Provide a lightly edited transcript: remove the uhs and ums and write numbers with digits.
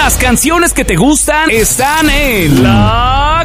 Las canciones que te gustan están en La